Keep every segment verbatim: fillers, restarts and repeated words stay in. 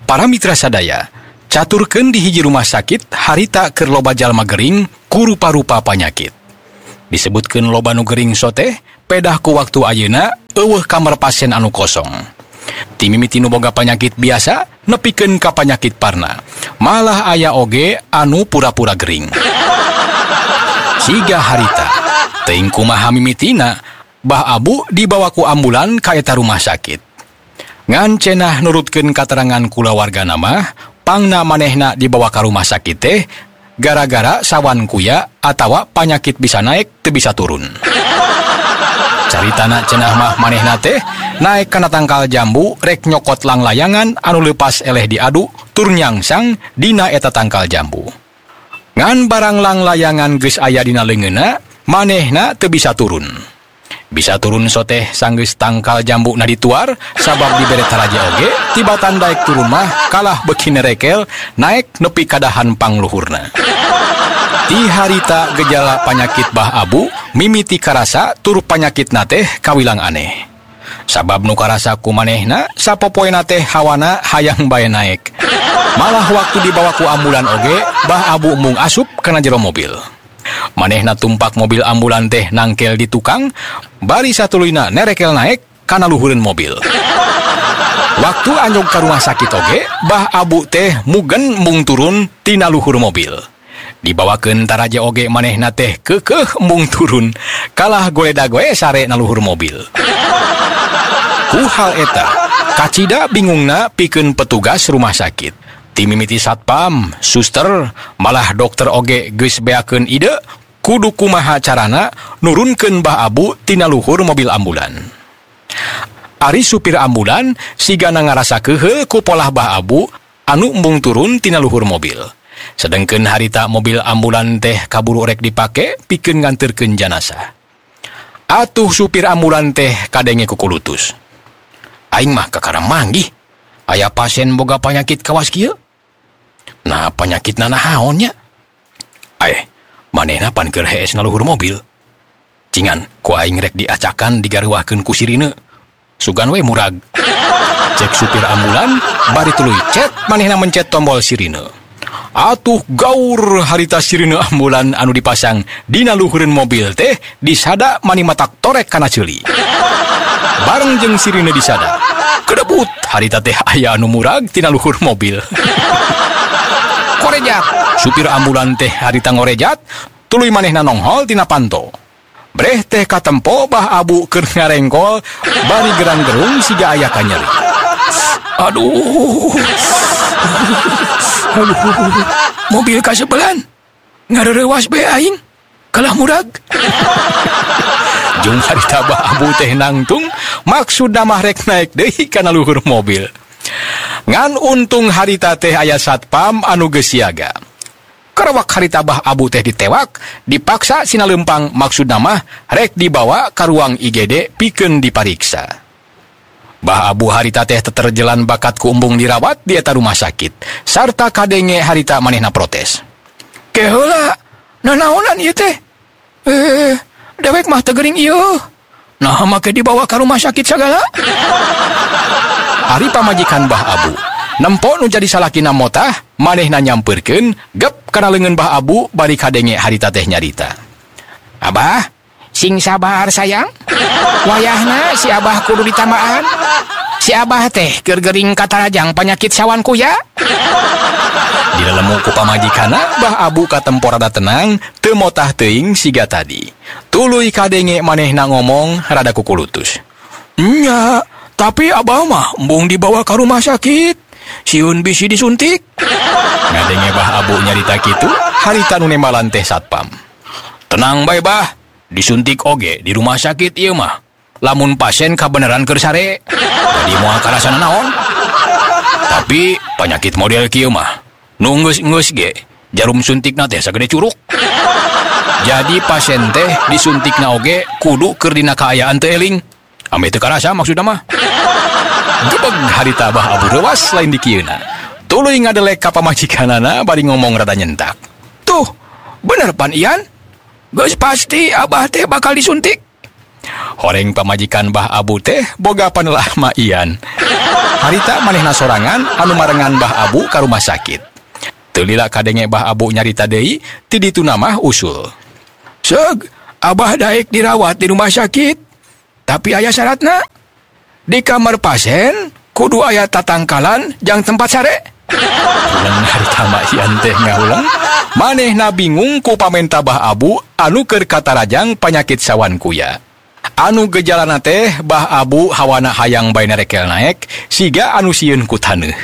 Para mitra sadaya, caturkeun di hiji rumah sakit harita keur loba jalma gering ku rupa-rupa panyakit. Disebutkeun loba nu gering soteh pedah ku waktu ayeuna eueuh kamar pasien anu kosong. Ti mimiti nu boga panyakit biasa nepikeun ka panyakit parna. Malah aya oge anu pura-pura gering. Siga harita, teuing kumaha mimitina, Bah Abu dibawa ku ambulan ka eta rumah sakit. Ngan cenah nurutkeun katerangan kulawargana mah, pangna manehna dibawa ka rumah sakit teh gara-gara sawan kuya atawa panyakit bisa naik teu bisa turun. Caritana cenah mah manehna teh naik kana tangkal jambu rek nyokot lang layangan anu leupas eleh diadu tur nyangsang dina eta tangkal jambu. Ngan barang lang layangan geus aya dina leungeunna, manehna teu bisa turun. Bisa turun soteh sanggeus tangkal jambu na dituar sabab dibere taraje oge tibatan daek turun mah kalah beuki nerekel naek nepi kadahan pangluhurna. Ti harita gejala panyakit Bah Abu mimiti karasa tur panyakitna teh kawilang aneh. Sabab nu karasa ku manehna sapopoena teh hawana hayang bae naek. Malah waktu dibawa ku ambulan oge Bah Abu mung asup kana jero mobil. Manehna tumpak mobil ambulan teh nangkel di tukang, bari satuluyna nerekel naek kana luhureun mobil. Waktu anjog ka rumah sakit oge, Bah Abu teh mugen mung turun tina luhur mobil. Dibawakeun taraje oge manehna teh keukeuh mung turun, kalah goeda-goe sare na luhur mobil. Ku hal eta, kacida bingungna pikeun petugas rumah sakit. Ti mimiti satpam, suster, malah dokter oge geus beakeun ide kudu kumaha carana nurunkeun Bah Abu tina luhur mobil ambulan. Ari supir ambulan sigana ngarasa keheul ku polah Bah Abu anu embung turun tina luhur mobil. Sedengkeun harita mobil ambulan teh kaburu rek dipake pikeun nganterkeun jenazah. Atuh supir ambulan teh kadenge kukulutus. Aing mah kakara manggih. Aya pasien boga panyakit kawas kieu. Nah panyakitna nahaon nya? Aeh, manehna pan keur hees na luhur mobil. Cingan, ku aing rek diacakan digaruahkeun ku sirine. Sugan we murag. Cek supir ambulan, bari tuluy cet manehna mencet tombol sirine. Atuh gaur harita sirine ambulan anu dipasang dina luhureun mobil teh disada mani matak torek kana ceuli. Bareng jeung sirine disada, kedebut harita teh aya anu murag tina luhur mobil. Korejat, supir ambulan teh harita ngorejat, tuluy manehna nonghol tina panto. Breh teh katempo Bah Abu keur ngarengkol, bari gerang-gerung siga aya kanyeri. Aduh. Aduh. Mobil kasebelan. Ngarerewas be aing. Kalah murag. Jung harita Bah Abu teh nangtung, maksudna mah rek naek deui kana luhur mobil. Ngan untung harita teh aya satpam anu geus siaga. Karawak harita Bah Abu teh ditewak, dipaksa sina leumpang maksudna mah rek dibawa ka ruang I G D pikeun dipariksa. Bah Abu harita teh teterjelan bakat ku embung dirawat di eta rumah sakit, sarta kadenge harita manehna protes. Ke heula, nanaonan ieu teh? Eh, dewek mah teu geuring ieu. Nah make dibawa ka rumah sakit sagala? Ari pamajikan Bah Abu, nempo nu jadi salakina motah, manehna nyampeurkeun gep kana leungeun Bah Abu bari kadenge harita teh nyarita. Abah, sing sabar sayang. Wayahna si Abah kudu ditamaan. Si Abah teh keur geuring katarajang panyakit sawan kuya. Dilelemu ku pamajikanna, Bah Abu katempo rada tenang, teu motah teuing siga tadi. Tuluy kadenge manehna ngomong rada kukulutus. Nya, tapi Abah mah embung dibawa ka rumah sakit. Sieun bisi disuntik. Ngadenge Bah Abu nyarita kitu, harita nu nembalan teh satpam. Tenang bae Bah, disuntik oge di rumah sakit ieu mah. Lamun pasien kabeneran keur sare, jadi moal karasana naon. Tapi penyakit model kieu mah nu geus-geus ge jarum suntikna teh sagede curug. Jadi pasien teh disuntikna oge kudu keur dina kaayaan teu eling. Ame teu karasa maksudna mah. Gebeg harita Bah Abu rewas lain di kieuna. Tuluy ngadelek ka pamajikanana bari ngomong rada nyentak. Tuh, bener pan Ian? Geus pasti Abah teh bakal disuntik. Horeng pamajikan Bah Abu teh boga panelah Maian. Harita manehna sorangan anu marengan Bah Abu ka rumah sakit. Teu lila kadenge Bah Abu nyarita deui, ti ditu mah usul. Seug, Abah daek dirawat di rumah sakit. Tapi aya syaratna. Di kamar pasien kudu aya tatangkalan jang tempat sare. Ulang harita Maian teh ngahulang. Manehna bingung ku pamenta Bah Abu anu keur katarajang panyakit sawan kuya. Anu gejalana teh Bah Abu hawana hayang bae rekel naek, siga anu sieun ku taneuh.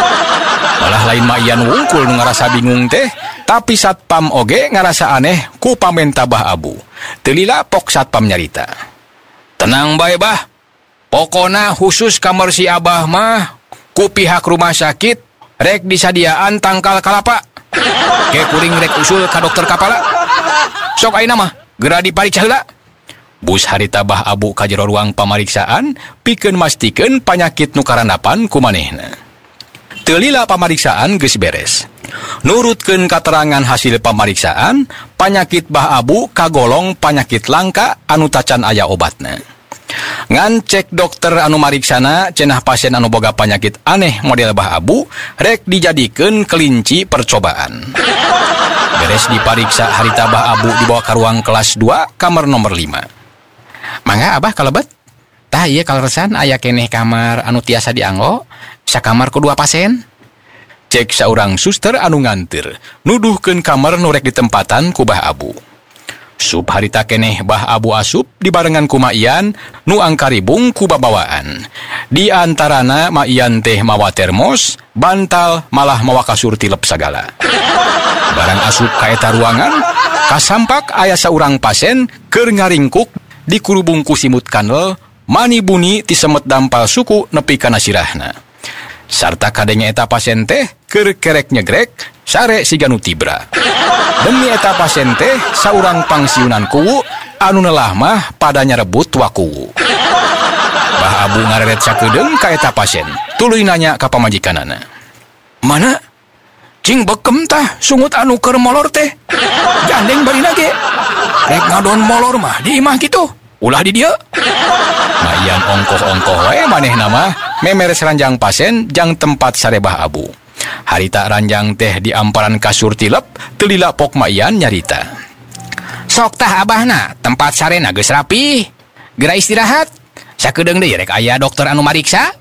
Malah lain Maian wungkul nu ngarasa bingung teh, tapi satpam oge ngarasa aneh ku pamenta Bah Abu. Teu lila pok satpam nyarita. Tenang bae Bah, pokona khusus kamar si Abah mah ku pihak rumah sakit rek disadiaan tangkal kalapa. Ke kuring rek usul ka dokter kapala. Sok ayeuna mah geura dipariksa heula. Bus harita Bah Abu ka jero ruang pamariksaan pikeun mastikeun panyakit nu karandapan ku manehna. Teu lila pamariksaan geus beres. Nurutkeun katerangan hasil pamariksaan, panyakit Bah Abu kagolong panyakit langka anu tacan aya obatna. Ngan cek dokter anu mariksana cenah pasien anu boga panyakit aneh model Bah Abu rek dijadikeun kelinci percobaan. Beres dipariksa harita Bah Abu dibawa ka ruang kelas dua kamar nomor lima. Mangga Abah kalebet. Tah ieu kaleresan aya keneh kamar anu tiasa dianggo, sakamar ku dua pasien. Cek saurang suster anu nganteur, nuduhkeun kamar nu rek ditempatan ku Bah Abu. Sup harita keneh Bah Abu asup dibarengan ku Maian nu angkaribung ku babawaan. Di antarana Maian teh mawa termos, bantal, malah mawa kasur tilep sagala. Barang asup ka eta ruangan, kasampak aya saurang pasien keur ngaringkuk dikurubung ku simut kanel, mani buni ti semet dampal suku nepi kana sirahna. Sarta kadenge eta pasien teh keur kerek nyegrek sare siga nu tibra. Demi eta pasien teh saurang pangsiunan kuwu anu neulah mah pada nyarebut wakuwu. Bah Abu ngareret sakedeung ka eta pasien, tuluy nanya ka pamajikanana. Mana? Cing bekem tah sungut anu keur molor teh. Gandeng barina ge. Rek ngadon molor mah di imah kitu. Ulah di dieu. Maian ongkoh-ongkoh wae manehna mah memeres ranjang pasien jang tempat sare Bah Abu. Harita ranjang teh di amparan kasur tilep, teu lila pok Maian nyarita. Sok tah Abahna, tempat sarena geus rapi. Geura istirahat. Sakedeung deui rek aya dokter anu mariksa.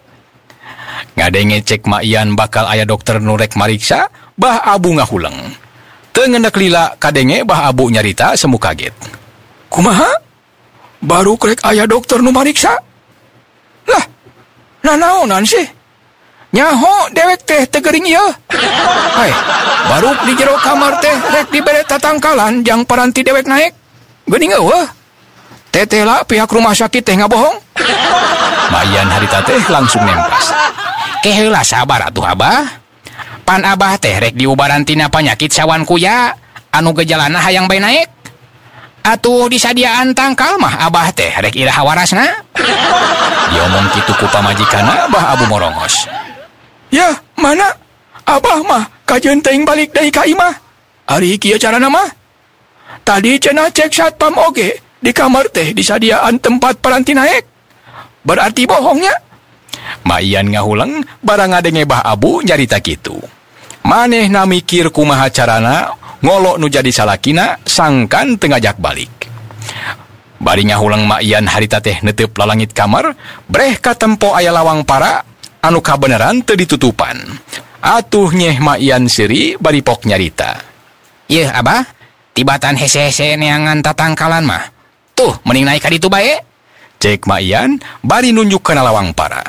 Ngadenge cek Maian bakal aya dokter nu rek mariksa, Bah Abu ngahuleng. Teu ngendek lila kadenge Bah Abu nyarita semu kaget. Kumaha? Baru krek aya dokter nu mariksa? Lah, nanaonan sih? Nyaho dewek teh tegering ieu. Hai, baru di jero kamar teh rek dibere tatangkalan jang paranti dewek naik. Geuning eueuh. Tetela pihak rumah sakit teh ngabohong. Maian harita teh langsung nempas. Keheula sabar atuh Abah. Pan Abah teh rek diubaran tina panyakit sawan kuya anu gejalana hayang bae naik. Atuh disadiaan tangkal mah Abah teh rek iraha warasna. Diomong kitu ku pamajikana Bah Abu morongos. Ya, mana? Abah mah kajeun teuing balik deui ka imah. Ari kieu carana mah. Tadi cenah cek satpam oge di kamar teh disadiaan tempat paranti naik. Berarti bohongnya. Maian ngahulang barang ngadenge Bah Abu nyarita kitu. Manehna mikir kumaha carana ngolok nu jadi salakina sangkan tengajak balik. Bari ngahulang Maian harita teh netep lalangit kamar, breh ka tempo aya lawang para anu kabeneran teu ditutupan. Atuh nyeh Maian seuri bari pok nyarita. Yeuh Abah, tibatan hese-hese neangan tatangkalan mah. Tuh mending naik ka ditu bae. Cek Maian bari nunjuk kana lawang para.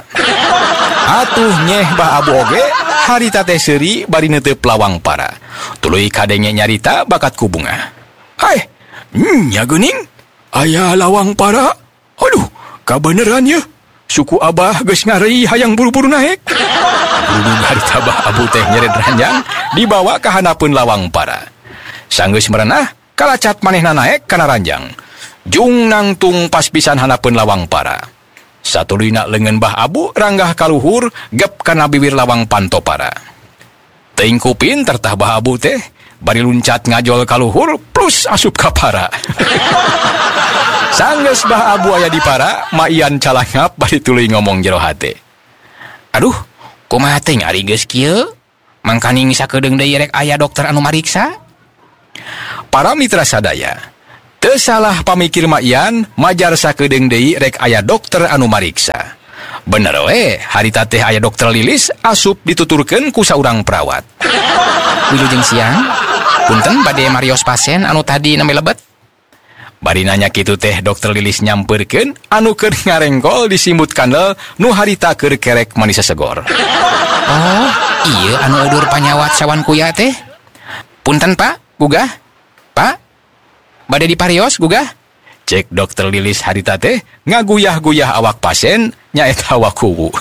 Atuh nyeh Bah Abu oge harita teh seuri bari netep lawang para. Tuluy kadenge nyarita bakat ku bunga. Hai, nya geuning aya lawang para. Aduh, kabeneran ye. Suku Abah geus ngarei hayang buru-buru naik. Buru harita Bah Abu teh nyeret ranjang dibawa ka hanapeun lawang para. Sanggeus merenah kalacat manehna naek kana ranjang. Jung nangtung pas pisan hanapeun lawang para. Satuluyna leungeun Bah Abu ranggah kaluhur gep kana bibir lawang panto para. Teuing kupin tertah Bah Abu teh bari luncat ngajol kaluhur plus asup ka para. Sanggeus bah abu aya di para, Maian calangap bari tuluy ngomong jero hate. Aduh, kumaha teh ari geus kieu? Mangkaning sakedeung deui rek aya dokter anu mariksa? Para mitra sadaya, teu salah pamikir Maian, majar sakedeung deui rek aya dokter anu mariksa. Bener we, harita teh aya dokter Lilis asup dituturkeun ku saurang perawat. Wilujeng siang, punten bade marios pasien anu tadi nami lebet. Bari nanya kitu teh dokter Lilis nyampeurkeun anu keur ngarengkol disimbut kandel nu harita keur kerek manis segor. Oh, ieu anu udur panyawat sawan kuya teh. Punten Pak, gugah. Pak, bade diparios gugah. Cek dokter Lilis harita teh ngaguyah-guyah awak pasien nyaeta wakuwu.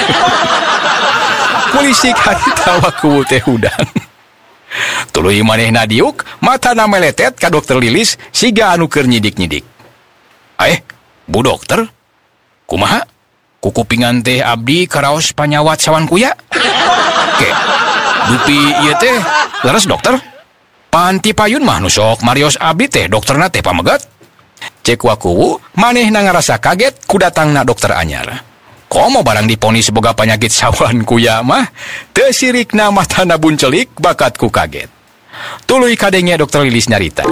Kulisik harita wakuwu teh udang. Tuluy manehna diuk, matana meletet ka dokter Lilis siga anu keur nyidik-nyidik. Eh, Bu dokter, kumaha? Kukupingan teh abdi karaos panyawat sawan kuya? Ke, dupi ieu teh leres dokter? Panti payun mah nu sok marios abdi teh dokterna teh pamegat. Cek wakuwu, manehna ngarasa kaget ku datangna dokter anyar. Komo barang diponis boga penyakit sawan kuya mah, teu sirikna matana buncelik bakat ku kaget. Tuluy kadenge dokter Lilis nyarita.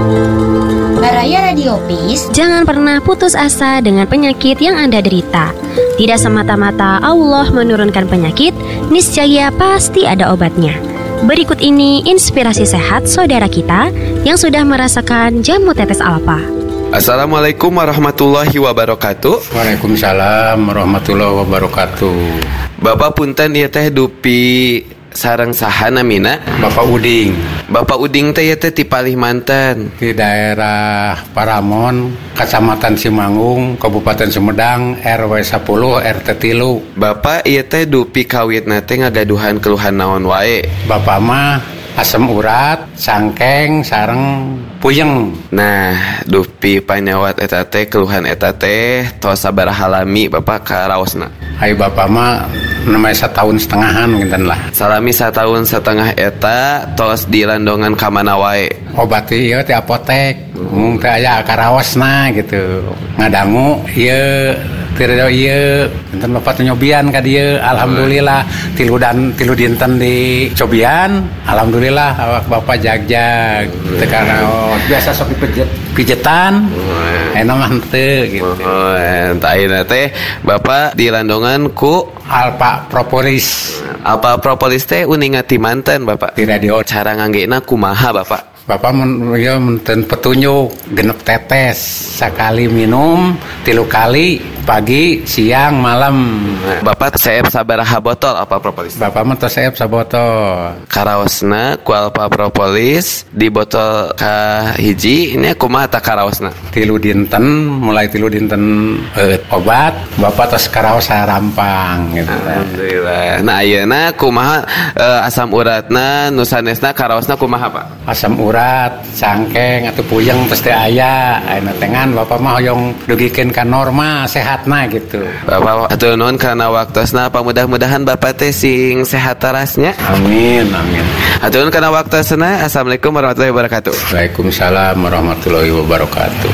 Baraya Radio Peace, jangan pernah putus asa dengan penyakit yang Anda derita. Tidak semata-mata Allah menurunkan penyakit, niscaya pasti ada obatnya. Berikut ini inspirasi sehat saudara kita yang sudah merasakan jamu tetes alfa. Assalamualaikum warahmatullahi wabarakatuh. Waalaikumsalam warahmatullahi wabarakatuh. Bapak punten ieu teh dupi sareng saha namina? Bapak Uding. Bapak Uding teh ieu teh ti Palimanten, di daerah Paramon, Kecamatan Simangung, Kabupaten Sumedang, R W sepuluh R T tilu. Bapak ieu teh dupi kawitna teh ngagaduhan keluhan naon wae? Bapak mah asam urat, sangkeng, sareng puyeng. Nah, dupi panyawat eta teh keluhan eta teh tos sabaraha lami Bapak karaosna? Hai Bapak mah namanya setahun setengahan mungkin lah. Salami setahun setengah eta tos dilandongan ka mana wae? Obat ieu ti apotek, mung teh aya karaosna gitu. Ngadangu ieu Tirdo ieu enten Bapak nyobian ka dieu, alhamdulillah tilu dan tilu dinten di cobian, alhamdulillah awak Bapak jag-jag. Teu karaos biasa sok dipijet pijetan. Ena mah teu gitu. Oh, entah ayeuna teh Bapak dilandongan ku Alpha Propolis. Alpha Propolis teh uninga ti manten Bapak. Di radio cara nganggena kumaha Bapak? Bapak men, ya menten petunjuk genep tetes sekali minum tilu kali pagi siang malam. Bapak seep sabaraha botol Alpha Propolis? Bapak mah tos seep sabotol. Karaosna ku Alpha Propolis di botol ka hiji ini kumaha ta karaosna? Tilu dinten mulai tilu dinten eh, obat Bapak tos karaos sarampang gitu. Alhamdulillah. Nah ayeuna kumaha eh, asam uratna nu sanesna karaosna kumaha Pak? Asam urat, sangkeng atau puyeng pasti aya. Ayeuna tengan Bapak mah hoyong dugikeun ka norma sehatna gitu. Bapak atuh nuhun kana waktosna, mudah-mudahan Bapak teh sing sehat tarasnya. Amin amin. Atuh nuhun kana waktosna. Assalamualaikum warahmatullahi wabarakatuh. Waalaikumsalam warahmatullahi wabarakatuh.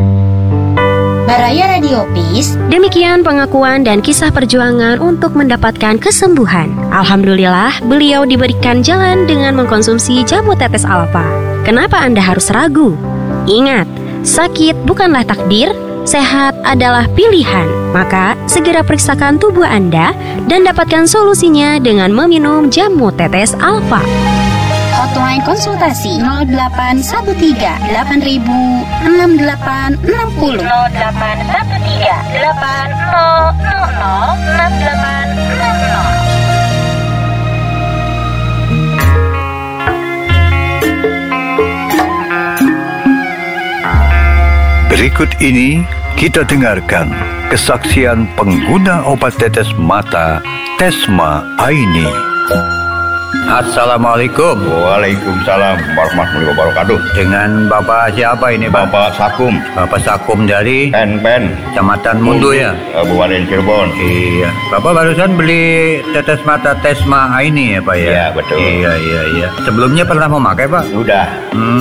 Baraya Radio Peace. Demikian pengakuan dan kisah perjuangan untuk mendapatkan kesembuhan. Alhamdulillah, beliau diberikan jalan dengan mengkonsumsi jamu tetes alfa. Kenapa Anda harus ragu? Ingat, sakit bukanlah takdir, sehat adalah pilihan. Maka, segera periksakan tubuh Anda dan dapatkan solusinya dengan meminum jamu tetes alfa. Hotline konsultasi nol delapan satu tiga delapan ribu enam delapan enam nol nol delapan satu tiga delapan nol nol nol enam delapan enam nol. Berikut ini kita dengarkan kesaksian pengguna obat tetes mata Tesma Aini. Assalamualaikum. Waalaikumsalam warahmatullahi wabarakatuh. Dengan Bapak siapa ini, Pak? Bapak Sakum. Bapak Sakum dari Pen Pen, Kecamatan Mundu ya? Kabupaten Cirebon. Iya. Bapak barusan beli tetes mata Tesma Aini ya, Pak ya? Iya, betul. Iya, iya, iya. Sebelumnya pernah memakai, Pak? Sudah. Hmm,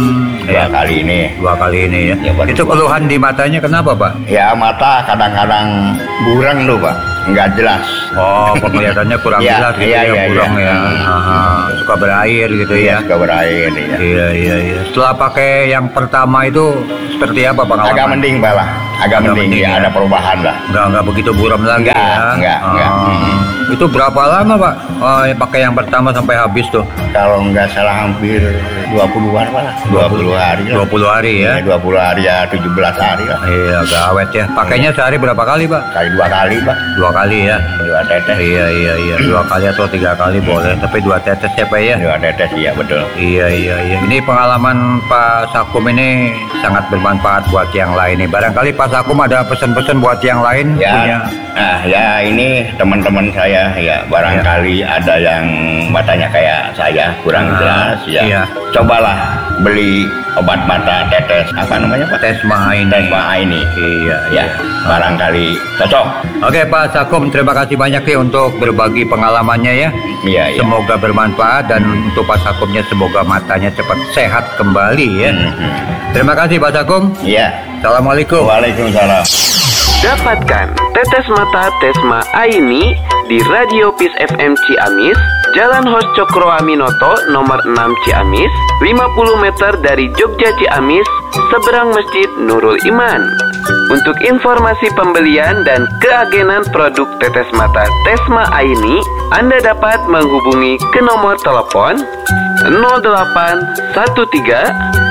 dua Ya. kali ini. Dua kali ini ya. Ya, baru Itu dua. keluhan di matanya kenapa, Pak? Ya mata kadang-kadang burang tuh Pak, nggak jelas. Oh, penglihatannya kurang Ya, jelas gitu iya, ya, iya, kurang iya. ya. Aha, suka berair gitu Iya, ya. suka berair ya. Iya, iya, iya. Setelah pakai yang pertama itu seperti apa pengalaman? Agak mending Pak lah, agak, Agak mending, mending, ya, ya. ada perubahan lah. Enggak, enggak begitu buram lagi Enggak, ya. enggak, Ah. enggak. Hmm. Itu berapa lama, Pak? Oh, yang pakai yang pertama sampai habis tuh? Kalau nggak salah hampir dua puluhan Pak lah, dua puluh hari lah. dua puluh hari ya. Iya, dua puluh hari ya, tujuh belas hari lah. Iya, agak awet ya. Pakainya sehari berapa kali, Pak? Kali dua kali Pak, Dua kali ya. dua tetes. Iya, iya, iya. Dua kali atau tiga kali boleh. Tapi dua tetes ya, Pak ya. Dua tetes iya betul. Iya, iya, iya. Ini pengalaman Pak Sakum ini sangat bermanfaat buat yang lain nih. Barangkali Pak Sakum ada pesan-pesan buat yang lain Ya, punya. nah ya ini teman-teman saya ya barangkali ada yang matanya kayak saya kurang Ah, jelas ya. iya. Cobalah beli obat mata tetes apa namanya Pak? Tesma ini. Tesma ini. Iya, Ya, barangkali cocok. Oke Pak Sakum, terima kasih banyak nih untuk berbagi pengalamannya ya. Iya, iya. Semoga bermanfaat dan untuk Pak Sakumnya semoga matanya cepat sehat kembali ya. Mhm. Terima kasih Pak Sakum. Iya. Assalamualaikum. Waalaikumsalam. Dapatkan tetes mata Tesma Aini di Radio Peace F M Ciamis, Jalan Hos Cokro Aminoto nomor enam Ciamis, lima puluh meter dari Jogja Ciamis, seberang Masjid Nurul Iman. Untuk informasi pembelian dan keagenan produk tetes mata Tesma Aini, Anda dapat menghubungi ke nomor telepon nol delapan satu tiga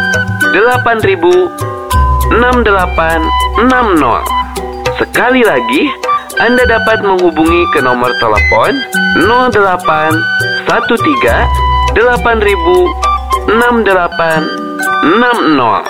delapan ribu enam delapan enam nol. Sekali lagi, Anda dapat menghubungi ke nomor telepon nol delapan satu tiga delapan ribu enam delapan enam nol.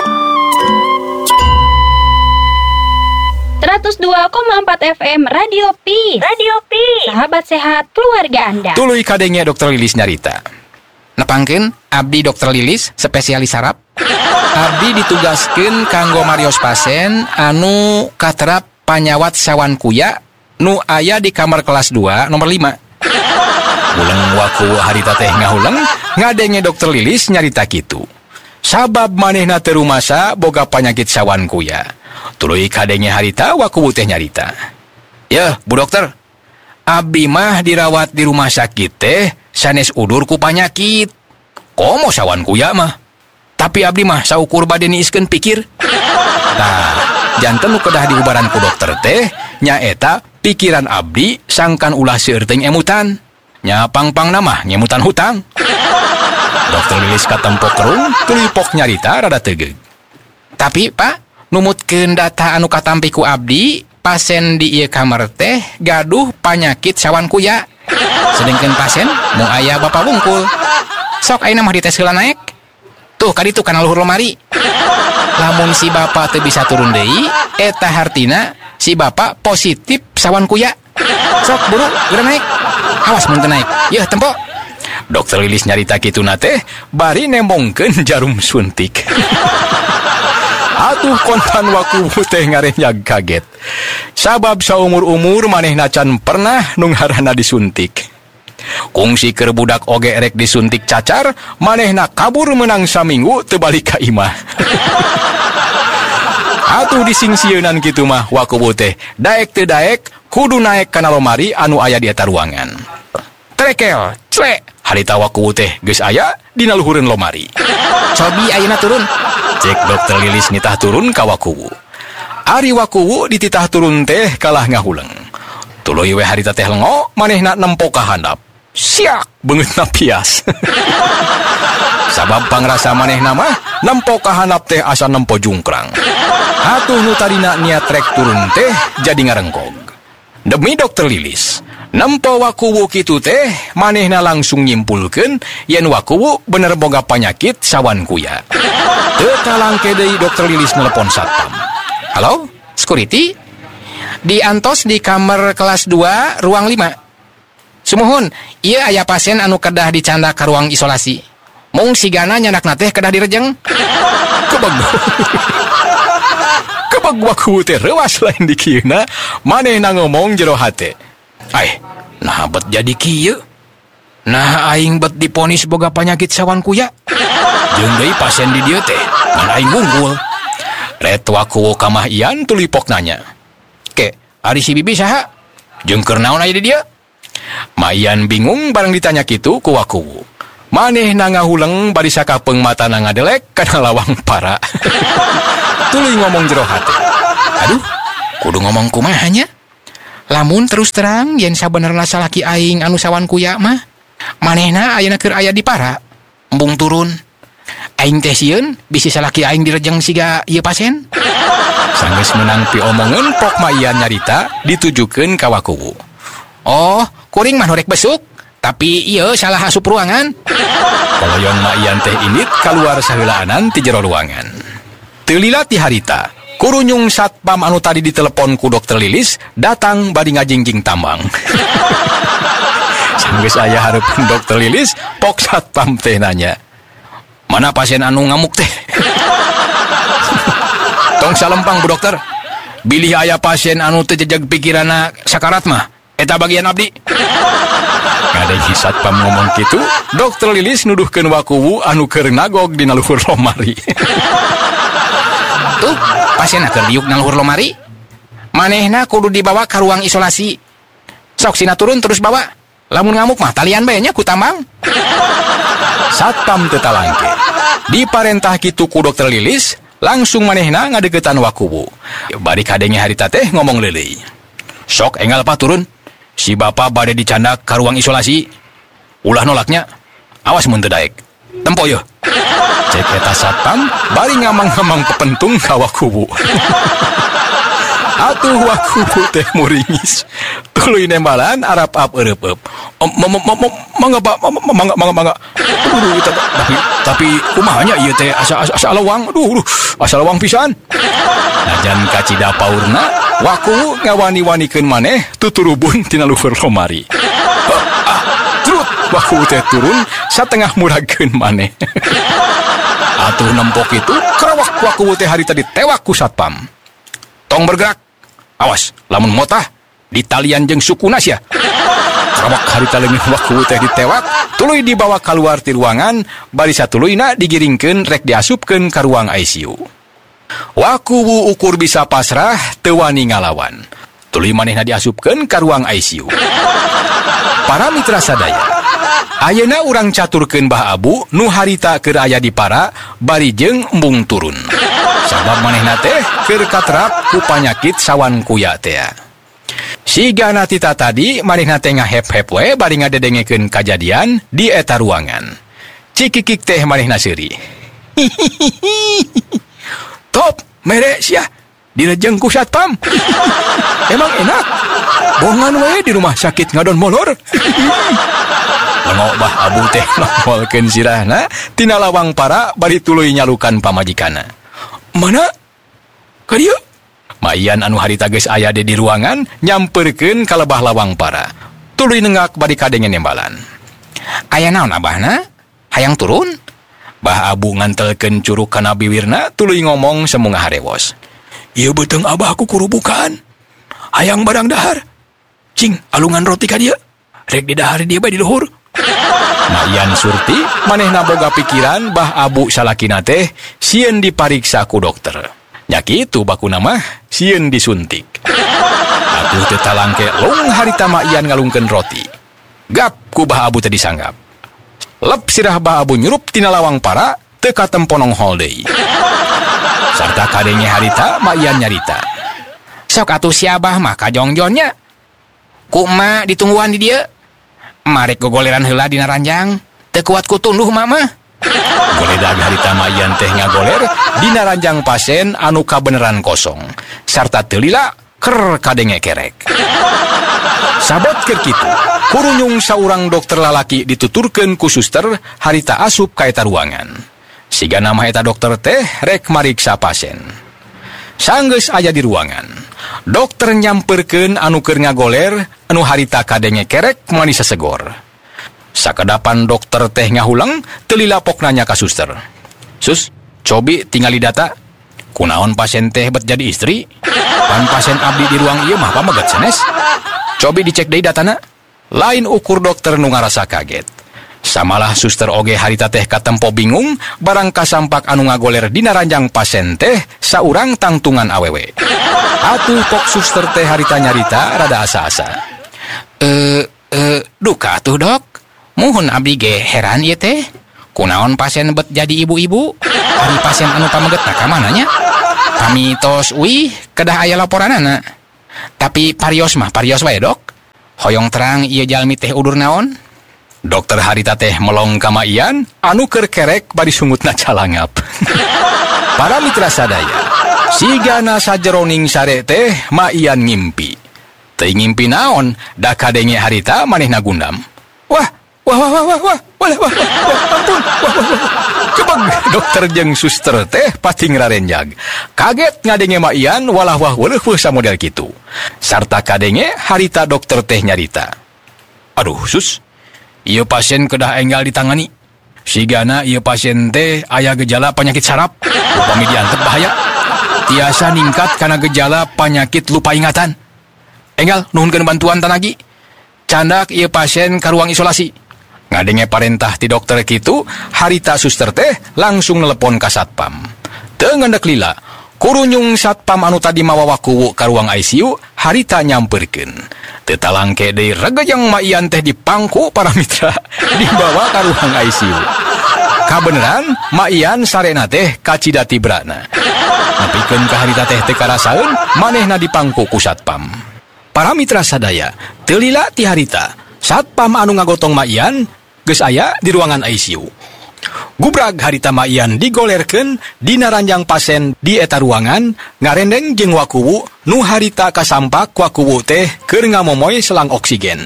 seratus dua koma empat F M Radio Peace. Radio Peace. Sahabat sehat keluarga Anda. Tuluy kadenge dokter Lilis nyarita. Nepangkeun abdi dokter Lilis spesialis saraf. Abdi ditugaskeun kanggo marios pasien anu katerap panyawat sawan kuya nu aya di kamar kelas dua nomor lima. Uleng waku harita teh ngahuleng ngadenge dokter Lilis nyarita kitu. Sabab manehna teu rumasa boga panyakit sawan kuya. Tuluy kadenge harita waku teh nyarita. Ya, Bu Dokter. Abdi mah dirawat di rumah sakit teh sanes udur ku panyakit. Komo sawan kuya mah. Tapi abdi mah saukur bade niiskeun pikir. Nah, janten nu kedah diubaran ku dokter teh nyaeta pikiran abdi sangkan ulah seueur teh emutan. Nya pang-pang nama nyemutan hutang. Dokter Lilis katempo kerung tuluy pok nyarita rada tegeug. Tapi Pak, numutkeun data anu katampi ku abdi, pasien di ieu kamar teh gaduh panyakit sawan kuya. Sedengkeun pasien mau aya bapa wungkul. Sok ayeuna mah dites heula naek. Tuh kaditu kana luhur lemari. Lamun si bapa teu bisa turun deui, eta hartina si bapa positif sawan kuya. Sok buru geura naik. Awas mun teu naik. Yeuh tempo. Dokter Lilis nyarita kituna teh bari nembongkeun jarum suntik. Atuh kontan waku teh ngarenyag kaget. Sabab saumur-umur manehna can pernah nu ngaranna disuntik. Kungsi keur budak oge rek disuntik cacar, manehna kabur menang saminggu teu balik ka imah. Atuh disingsieunnan kitu mah waku teh daek teu daek kudu naek kana lomari anu aya di eta ruangan. Trekel, clek, harita waku teh geus aya dina luhureun lomari. Cobi ayeuna turun. Cek dokter Lilis nitah turun ka wakuwu. Ari wakuwu dititah turun teh kalah ngahuleng. Tuluy we harita teh lengo, manehna nempo ka handap. Siak beungeutna pias. Sabab pangrasa manehna mah nempo ka handap teh asa nempo jungkrang. Atuh nu tadina niat rek turun teh jadi ngarengkog. Demi dokter Lilis, nempo wakuwu kitu teh manehna langsung nyimpulkeun yen wakuwu bener boga panyakit sawan kuya. Teu talangke deui dokter Lilis nelpon satpam. Halo, security? Di antos di kamar kelas dua, ruang lima. Sumuhun, ieu aya pasien anu kedah dicanda ka ruang isolasi. Mung sigana nyandakna teh kedah direjeng. Kebeg. Kebeg waku teh reuas lain di kieuna, manehna ngomong jero hate. Ai, nah bet jadi kieu. Nah aing bet diponis boga panyakit sawan kuya. Jeung deui pasien di dieu teh Ngan aing wunggul. Ret wakuwu ka Mah Ian tuluy pok nanya. Ke, ari si bibi saha? Jeung keur naon aya di dieu? Mah Ian bingung bareng ditanya kitu ku wakuwu. Manehna ngahuleng bari sakapeung matana ngadelek kana lawang para. Tuluy ngomong jero hate. Aduh, kudu ngomong kumaha nya? Lamun terus terang yen sabenerna salaki aing anu sawan kuya mah, manehna ayeuna keur aya di para. Embung turun. Aing teh sieun bisi salaki aing direjeng siga ieu pasien. Sanggeus meunang piomongeun pok Mah Ian nyarita ditujukeun ka wakuwu. Oh, kuring mah norek besuk, tapi ieu salah asup ruangan. Koloyong Mah Ian teh indit kaluar saheulaanan ti jero ruangan. Teu lila ti harita, kurunyung satpam anu tadi ditelepon ku dokter Lilis datang bari ngajingjing tambang. Sanggeus aya hareupeun dokter Lilis, pok satpam teh nanya, "Mana pasien anu ngamuk teh?" "Tong salempang Bu Dokter. Bilih aya pasien anu teu jejeg pikiranna sakarat mah, eta bagian abdi." Ngadeng satpam ngomong kitu, dokter Lilis nuduhkeun wakuwu anu keur nagog dina luhur lomari. "Tuh, pasien keur diuk na luhur lomari. Manehna kudu dibawa ka ruang isolasi. Sok sina turun terus bawa. Lamun ngamuk mah talian bae nya ku tambang." Satpam teu talangke. Diparentah kitu ku dokter Lilis, langsung manehna ngadeukeutan wakuwu. Bari kadenge harita teh ngomong leuleuy. "Sok enggal pa turun. Si bapa bade dicandak ka ruang isolasi. Ulah nolaknya. Awas mun teu daek. Tempo yeuh." Cek eta satpam bari ngamang-ngamang pepentung ka wakuwu. Atuh wakuwu teh muringis. Tuluy nembalan arap-ap eureup-eup. "Mangga Pak, mangga mangga mangga." Aduh, tapi tapi kumaha nya ieu teh asa asa lawang. Aduh, asa lawang pisan. Najan kacida paurna, wakuwu ngawani-wanikeun maneh tuturubun tina luhur lomari. Ah, trut wakuwu teh turun satengah muragkeun maneh. Atuh nempok itu kerawak wakuwu teh harita ditewak ku satpam. "Tong bergerak. Awas, lamun motah ditalian jeung sukuna sia." Kerawak harita leungit wakuwu teh ditewak, tuluy dibawa kaluar ti ruangan, bari satuluyna digiringkeun rek diasupkeun ka ruang I C U. Wakuwu ukur bisa pasrah teu wani ngalawan. Tuluy manehna diasupkeun ka ruang I C U. Para mitra sadaya, ayeuna urang caturkeun Bah Abu nu harita keur aya di para bari jeung embung turun. Sabab manehna teh keur katerap ku panyakit sawan kuya teh. Sigana tita tadi manehna teh ngahep-hep we bari ngadedengekeun kajadian di eta ruangan. Cikikik teh manehna seuri. "Top, mere sia direjeng ku satpam. Emang enak. Bongan we di rumah sakit ngadon molor." Lengo Bah Abu teh nongolkeun sirahna tina lawang para bari tuluy nyalukan pamajikanna. "Mana? Ka dieu?" Mah Ian anu harita geus aya di ruangan nyamperkeun ka lebah lawang para. Tuluy nenggak bari kadenge nembalan. "Aya naon abahna? Hayang turun?" Bah Abu ngantelkeun curug kana biwirna tuluy ngomong semunga harewos. "Ieu beuteung abahku kurubukan. Hayang barang dahar. Cing, alungan roti ka dieu. Rek didahar dieu bae di luhur." Mah Ian surti manehna boga pikiran Bah Abu salakina teh sieun dipariksa ku dokter. Nya kitu bakuna mah sieun disuntik. Atuh teu talangke long harita Mah Ian ngalungkeun roti. Gap ku Bah Abu teh disanggap. Lep sirah Bah Abu nyurup tina lawang para teu katemponong hol deui. Sarta kadenge harita Mah Ian nyarita. "Sok atuh si abah mah kajongjonnya. Ku emak ditungguan di dieu. Marek gogoleran heula dina ranjang. Teu kuat ku tunduh mak mah." Goledag harita Mah Ian teh ngagoler dina ranjang pasien anu kabeneran kosong. Sarta teu lila ker kadenge kerek. Sabot keur kitu, kurunyung saurang dokter lalaki dituturkeun ku suster harita asup ka eta ruangan. Siga nama eta dokter teh rek mariksa pasien. Sanggeus aya di ruangan, dokter nyamperkeun anu keur ngagoler anu harita kadenge kerek mani sesegor. Sakedapan dokter teh ngahulang teu lila pok nanya ka suster. "Sus, cobi tingali data. Kunaon pasien teh bet jadi istri? Pan pasien abdi di ruang ieu mah pameget sanes. Cobi dicek deui datana." Lain ukur dokter nu ngarasa kaget. Samalah suster oge harita teh katempo bingung barang kasampak anu ngagoler dina ranjang pasien teh saurang tangtungan awewe. Atuh kok suster teh harita nyarita rada asa-asa. Eh eh duka atuh dok. Muhun abdi ge heran ieu teh. Kunaon pasien bet jadi ibu-ibu? Ari pasien anu pamegetna ka mananya? Kami tos uih kedah aya laporanana. Tapi parios mah parios wae dok. Hoyong terang ieu jalmi teh udur naon? Dokter harita teh melong ka Maian anu keur kerek bari sungutna calangap. Para mitra sadaya, sigana sajeroning sare teh Maian ngimpi. Teu ngimpi naon, da kadenge harita manehna gundam. Wah, wah wah wah wah wah, wah wah wah, ampun, wah wah wah. Kebeg dokter jeung suster teh pating rarenjag. Kaget ngadenge Maian walah wah weuleuh weuh samodel kitu. Sarta kadenge harita dokter teh nyarita. Aduh, sus. Ieu pasien kedah enggal ditangani. Sigana ieu pasien teh aya gejala penyakit saraf, upami diantep bahaya. Tiasa ningkat kana gejala penyakit lupa ingatan. Enggal nuhunkeun bantuan tanagi. Candak ieu pasien ka ruang isolasi. Ngadenge parentah ti dokter kitu, harita suster teh langsung nelepon ka satpam. Teu ngendek lila, kurunyung satpam anu tadi mawa wakuwu ka ruang I C U, harita nyamperkeun. Teu talangke deui regejang Maian teh dipangku para mitra, dibawa ka ruang I C U. Kabeneran, Maian sarena teh kacida tibrana. Nepikeun ka harita teh teu karasaeun, manehna dipangku ku satpam. Para mitra sadaya, teu lila ti harita, satpam anu ngagotong Maian geus aya di ruangan I C U. Gubrag harita Maian digolerkeun dina ranjang pasien di eta ruangan, ngarendeng jeung wakuwu nu harita kasampak wakuwu teh keur ngamomoy selang oksigen.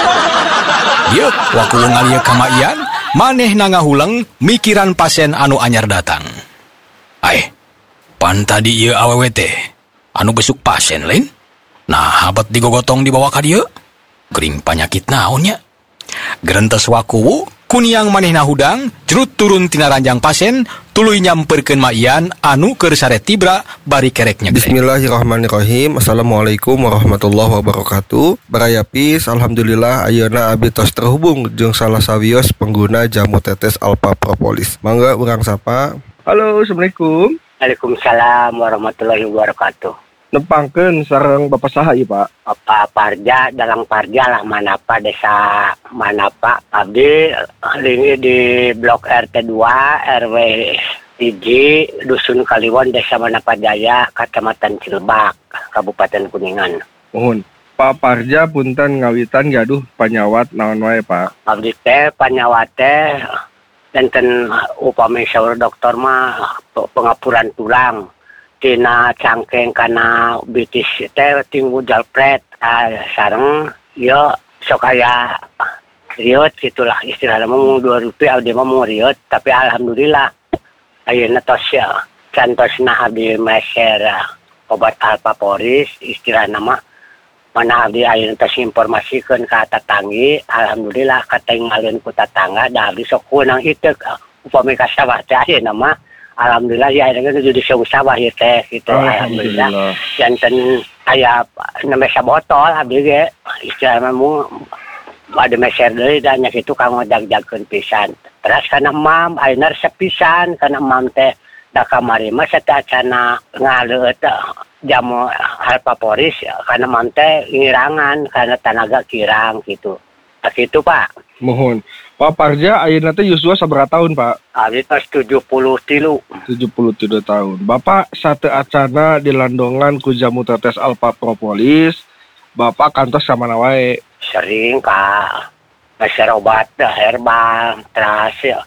Ieu wakuwu ngalieu ka Maian, manehna ngahuleng mikiran pasien anu anyar datang. Aeh, pan tadi ieu awewe teh anu besuk pasien lain? Nah, habet digogotong dibawa ka dieu? Gering panyakit naon nya? Gerentes wakuwu kuniang manehna hudang jerut turun tina ranjang pasien tuluy nyamperkeun Maian anu keur sare tibra bari kerek nyegre. Bismillahirrahmanirrahim. Assalamualaikum warahmatullahi wabarakatuh. Barayapis, alhamdulillah ayeuna abdi tos terhubung jeung salah sawios pengguna jamu tetes Alpha Propolis. Mangga urang sapa. Halo, assalamualaikum. Waalaikumsalam warahmatullahi wabarakatuh. Nepangkeun sareng Bapak saha ieu Pak? Bapak Parja, Dalang Parja lah Manapa, desa Manapa. Abdi lingi di blok R T dua R W hiji Dusun Kaliwon, desa Manapa Jaya, Kecamatan Cilebak, Kabupaten Kuningan. Mohon Pak Parja punten ngawitan gaduh panyawat naon wae Pak? Abdi teh panyawat teh enten upami saur dokter mah pengapuran tulang. Tina cangkeng kana bitis teh tinggu jalpret ah, sareng ieu sok aya riot gitulah istilahna mah dua rupiah abdi mah mau riot, tapi alhamdulillah ayeuna tos ya cantosna abdi meser obat Alpha Poris istilahna mah mana abdi ayeuna tos informasikeun ka tatanggi, alhamdulillah katinggalieun ku tatangga da abdi sok kunang iteuk upami ka sawah teh ayeuna mah alhamdulillah ya akhirnya jadi sawah ya teh gitu. Alhamdulillah. Janten aya nembe sabotol abdi ge istilahna mu ada meser deui da nya kitu kang ngodag-jagkeun pisan. Terus kana mam ayeuna resep pisan kana mam teh da kamari mah satacana ngaleut jamu Alpha Poris kana mam teh ngirangan kana tanaga kirang gitu. Kitu Pak. Mohon. Pak Parja ayeuna teh yuswa sabaraha tahun Pak? Abdi tos tujuh puluh tilu. tujuh puluh tilu tahun. Bapak sate acana dilandongan ku jamu tetes Alpha Propolis. Bapak kantos ka mana wae? Sering ka meser obat herbal, terus ya,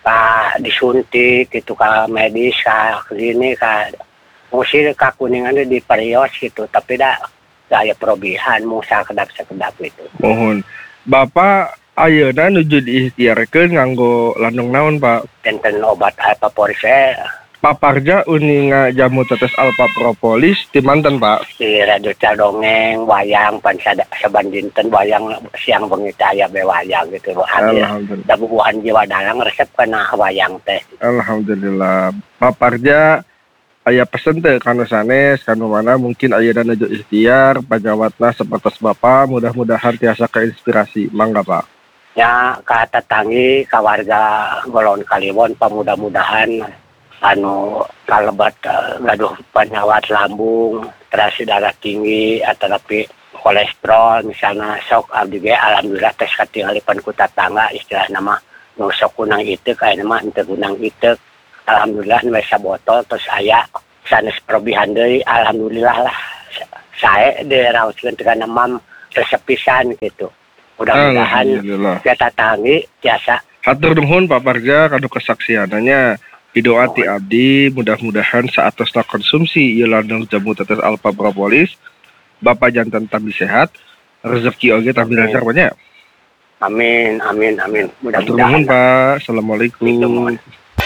ka disuntik gitu ka medis ka klinik ka musi ka Kuningan di Parios gitu, tapi da daya perobihan mu sakedap-sakedap itu. Mohon. Bapak ayeuna nuju diikhtiarkeun nganggo landong naon Pak? Enten obat Alpha Poris. Pak Parja uninga jamu tetes Alpha Propolis di manten Pak? Di radio Dongeng wayang pan saban dinten wayang siang bengi teh aya be wayang gitu. Alhamdulillah. Da bubuhan jiwa dalang resep kana wayang teh. Alhamdulillah. Pak Parja aya pesen teh kanu sanes kanu mana mungkin ayeuna nuju ikhtiar pajawatna sapertos Bapak mudah-mudahan tiasa keinspirasi. Mangga Pak. nya ka tetanggi ka warga Golon Kaliwon pamudah-mudahan anu kalebat uh, gaduh penyawat lambung, terasi darah tinggi atau tapi kolesterol misalnya sok abdi ge alhamdulillah tes katinggalipan ku tatangga istilah nama nu sok kunang ieu kayak nama henteu kunang ieu alhamdulillah nu bisa botol terus aya sanes perobihan deui alhamdulillah lah sae diraoskeun teh kana mam resepisan gitu. Mudah-mudahan kita tangi biasa. Hatur nuhun Pak Parja kanu kesaksiananya. Doa ti abdi mudah-mudahan saatosna konsumsi ieu landung jamu tetes Alpha Propolis Bapak jantan tambi sehat, rezeki oge tambi lancar banyak. Amin, amin, amin. Hatur nuhun Pak. Assalamualaikum.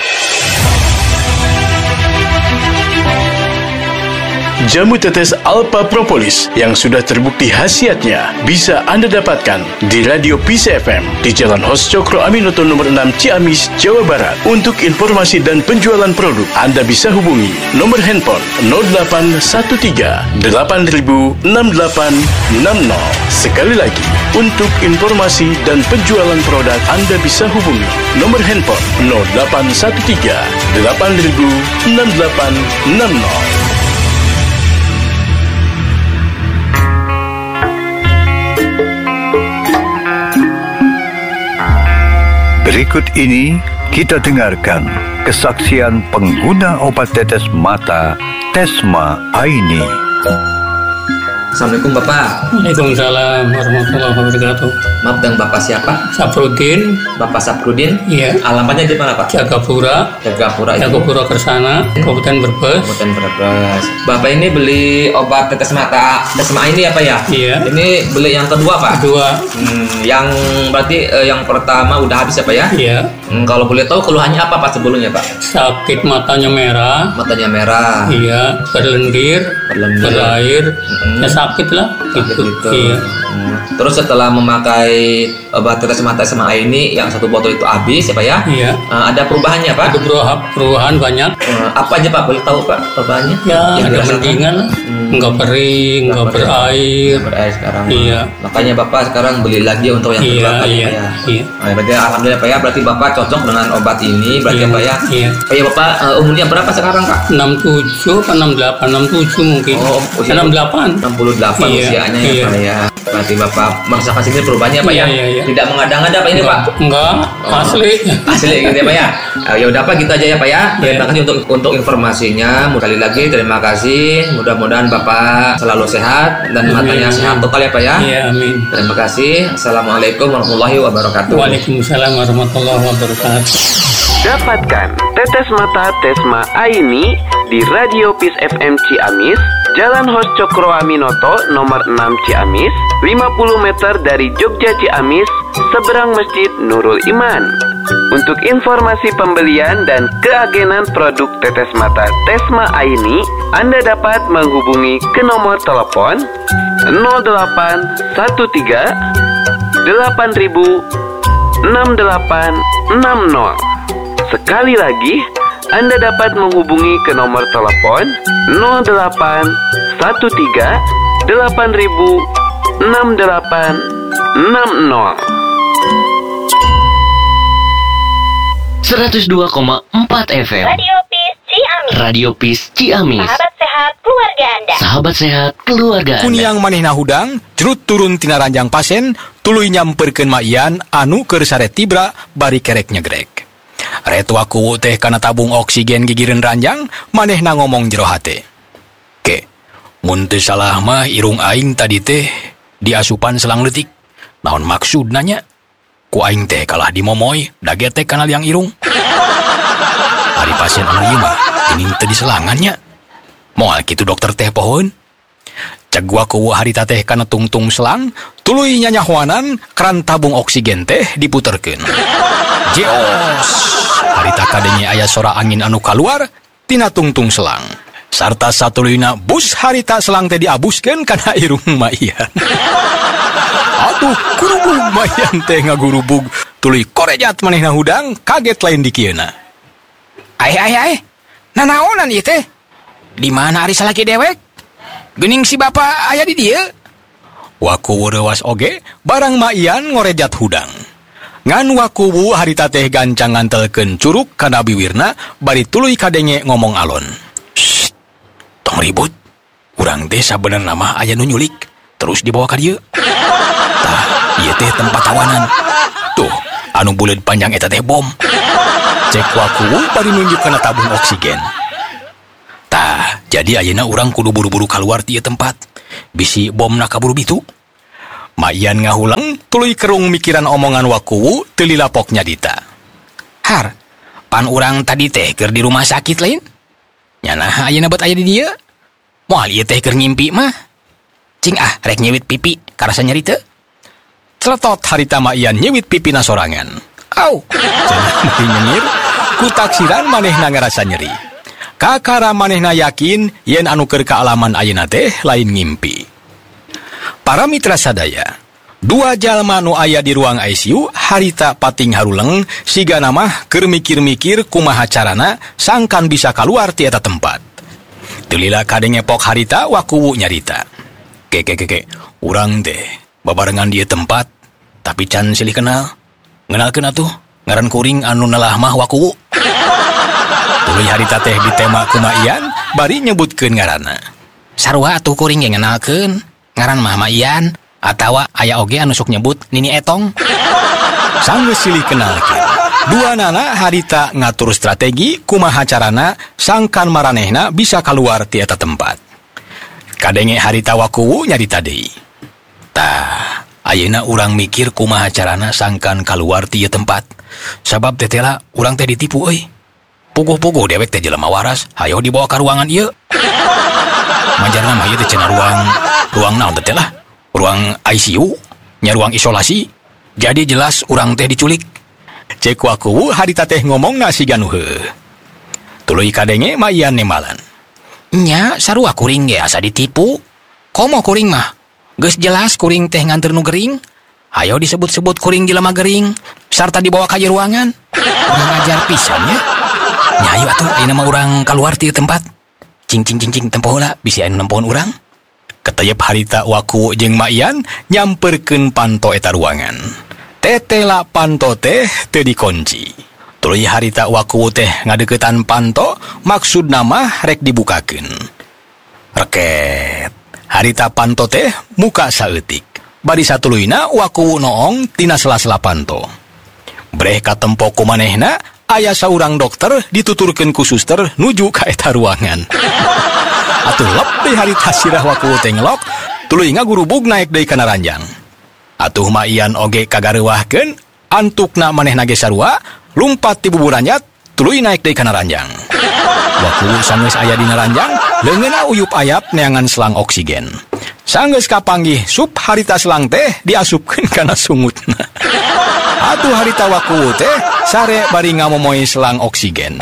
Jamu tetes Alpha Propolis yang sudah terbukti khasiatnya bisa Anda dapatkan di Radio Peace F M di Jalan Hos Cokro Aminoto nomor enam Ciamis, Jawa Barat. Untuk informasi dan penjualan produk, Anda bisa hubungi nomor handphone nol delapan satu tiga delapan nol enam delapan enam nol. Sekali lagi, untuk informasi dan penjualan produk, Anda bisa hubungi nomor handphone nol delapan satu tiga delapan nol enam delapan enam nol. Berikut ini kita dengarkan kesaksian pengguna obat tetes mata Tesma Aini. Assalamualaikum Bapak. Waalaikumsalam warahmatullahi wabarakatuh. Maaf, dan Bapak siapa? Saprudin. Bapak Saprudin? Iya. Alamatnya di mana Pak? Jagapura. Jagapura itu. Jagapura Kersana, Kabupaten Brebes. Kabupaten Brebes. Bapak ini beli obat tetes mata Tesma ini apa ya? Iya. Ini beli yang kedua Pak? Kedua. Hmm, yang berarti eh, yang pertama udah habis ya Pak ya? Iya. Hmm, kalau boleh tahu keluhannya apa Pak sebelumnya Pak? Sakit matanya merah. Matanya merah. Iya. Berlendir. Berlendir. Berair. Hmm. Ya sakit lah. Gitu. gitu. Iya. Hmm. Terus setelah memakai obat tetes mata Tesma ini yang satu botol itu habis ya Pak ya? Iya. Uh, ada perubahannya Pak? Ada perubahan, perubahan banyak. Uh, apa aja Pak? Boleh tahu Pak perubahannya? Ya, yang ada mendingan. Hmm. Enggak kering, enggak berair. Enggak berair sekarang. Iya. Makanya Bapak sekarang beli lagi untuk yang iya, kedua kali iya, Pak ya? Iya. Nah, berarti alhamdulillah Pak ya, berarti Bapak cocok dengan obat ini berarti iya, Pak ya? Iya. Pak ya Bapak uh, umurnya berapa sekarang Pak? enam puluh tujuh atau enam puluh delapan? enam puluh tujuh mungkin. Oh, usia enam puluh delapan. enam puluh delapan iya, usianya iya. ya Pak ya. Berarti Bapak merasakan sini perubahannya Pak iya, ya? Iya, iya. Tidak mengada-ngada Pak ini enggak, Pak? Enggak, oh, asli. Asli gitu ya Pak ya? Uh, ya udah Pak gitu aja ya Pak ya. Terima kasih untuk untuk informasinya. Sekali lagi terima kasih. Mudah-mudahan Bapak selalu sehat dan amin, matanya amin. Sehat total ya Pak ya. Iya, amin. Terima kasih. Assalamualaikum warahmatullahi wabarakatuh. Waalaikumsalam warahmatullahi wabarakatuh. Dapatkan tetes mata Tesma Aini di Radio Peace F M Ciamis, Jalan Hos Cokro Aminoto nomor enam Ciamis, lima puluh meter dari Jogja Ciamis, seberang Masjid Nurul Iman. Untuk informasi pembelian dan keagenan produk tetes mata Tesma Aini, Anda dapat menghubungi ke nomor telepon nol delapan satu tiga delapan enam delapan enam nol. Sekali lagi, Anda dapat menghubungi ke nomor telepon nol delapan satu tiga delapan enam delapan enam nol. seratus dua koma empat F M Radio Peace Ciamis. Radio Peace Ciamis. Sahabat sehat keluarga Anda. Sahabat sehat keluarga Anda. Kuniang manehna hudang, jerut turun tina ranjang pasen, tuluy nyamperkeun maian anu keur sare tibra bari kerek nyegrek. Retua kuwu teh kana tabung oksigen gigireun ranjang, manehna ngomong jero hate. Ke, mun teu salah mah irung aing tadi teh diasupan selang leutik. Naon maksudna nya? Ku aing teh kalah dimomoy, da getek kana liang irung. Ari pasien anu ieu mah geuning teu diselangannya. Moal kitu dokter teh pohon. Cek gua kuwu harita teh kana tungtung selang, tuluy nyanyahoanan keran tabung oksigen teh diputerkeun. Jeos. Harita kadenya aya sora angin anu kaluar tina tungtung selang. Sarta satuluyna bus harita selang teh diabuskeun kana irung maian. Aduh, gurubug maian teh ngagurubug. Tuluy korejat manehna hudang, kaget lain di kieuna. Ai ai ai. Nanaonan ieu teh? Di mana ari salaki dewek? Geuning si bapa aya di dieu. Waku rewas oge, barang maian ngorejat hudang. Ngan wakuwu harita teh gancang ngantelkeun curug kana biwirna bari tuluy kadenge ngomong alon. Shh, tong ribut. Urang teh sabenerna mah aya nu nyulik, terus dibawa ka dieu. Tah, ieu teh tempat tawanan. Tuh, anu buleud panjang eta teh bom. Cek wakuwu bari nunjuk kana tabung oksigen. Tah, jadi ayeuna urang kudu buru-buru kaluar ti ieu tempat. Bisi bomna kaburu bitu. Maian ngahulang, tuluy kerung mikiran omongan wakuwu teu lilapok nyadita. Har, pan urang tadi teh keur di rumah sakit lain? Nyana ayeuna bet aya di dieu? Moal ieu teh keur ngimpi mah. Cing ah rek nyewit pipi, karasa nyeri teu? Celetot harita Maian nyewit pipina sorangan. Au, cenah meuti nyengir, ku taksiran manehna ngarasa nyeri. Kakara manehna yakin yen anu keur kaalaman ayeuna teh lain ngimpi. Para mitra sadaya, dua jalma nu aya di ruang I C U harita pating haruleng sigana mah keur mikir-mikir kumaha carana sangkan bisa kaluar ti eta tempat. Teu lila kadenge pok harita wakuwu nyarita. Keke keke, urang teh babarengan di tempat tapi can silih kenal. Ngenalkeun atuh, ngaran kuring anu nelah mah wakuwu. Tuluy harita teh ditema ku Maian bari nyebutkeun ngaranna. Sarua atuh kuring ge ngenalkeun. Ngaran mah Maian atawa aya oge anu sok nyebut Nini Etong. Sanggeus silih kenalkeun. Dua nana harita ngatur strategi kumaha carana sangkan maranehna bisa kaluar ti eta tempat. Kadenge harita wakuwu nyarita deui. Tah, ayeuna urang mikir kumaha carana sangkan kaluar ti ieu tempat. Sabab teh tela urang teh ditipu euy. Puguh-puguh dewek teh jelema waras, hayo dibawa ka ruangan ieu. Majarna mah ieu teh cenah ruang ruang naon teh lah? Ruang I C U, nya ruang isolasi. Jadi jelas urang teh diculik. Cek wakuwu harita teh ngomongna siga nu heueuh. Tuluy kadenge Maian nemalan. Nya sarua kuring ge asa ditipu. Komo kuring mah? Geus jelas kuring teh nganter nu gering. Hayo disebut-sebut kuring jelema gering sarta dibawa ka ruangan. Urang ajar pisan nya. Nya ayo atuh ayeuna mah urang kaluar ti tempat. Cing cing cing cing tempo heula bisi anu nempohon urang. Ketayep harita wakuwu jeung Maian nyamperkeun panto eta ruangan. Tetela panto teh teu dikunci. Tuluy harita wakuwu teh ngadeuketan panto maksudna mah rek dibukakeun. Reket. Harita panto teh muka saeutik. Bari satuluyna wakuwu noong tina sela-sela panto. Breh katempo kumanehna aya saurang dokter dituturkeun ku suster nuju ka eta ruangan. Atuh lep deui harita sirah wakuwu teh ngelok, tuluy ngagurubug naek deui kana ranjang. Atuh Maian oge kagareuwahkeun, antukna manehna ge sarua, lumpat ti buburanyat, tuluy naek deui kana ranjang. Wakuwu sanggeus aya dina ranjang, leungeunna uyup ayap neangan selang oksigen. Sanggeus kapanggih sup harita selang teh diasupkeun kana sungutna. Atuh harita wakuwu teh sare bari ngamomoy selang oksigen.